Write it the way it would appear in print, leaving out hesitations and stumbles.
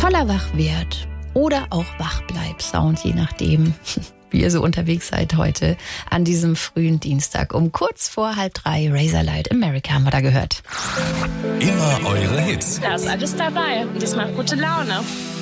toller Wachwert oder auch Wachbleib-Sound, je nachdem, wie ihr so unterwegs seid heute an diesem frühen Dienstag. Um kurz vor 2:30 Razorlight America haben wir da gehört. Immer eure Hits. Da ist alles dabei und das macht gute Laune.